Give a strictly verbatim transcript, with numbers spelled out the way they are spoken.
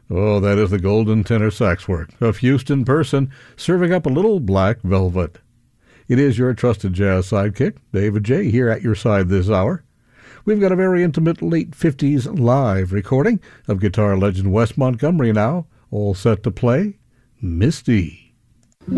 Oh, that is the golden tenor sax work of Houston Person, serving up a little black velvet. It is your trusted jazz sidekick, David J., here at your side this hour. We've got a very intimate late fifties live recording of guitar legend Wes Montgomery now, all set to play Misty.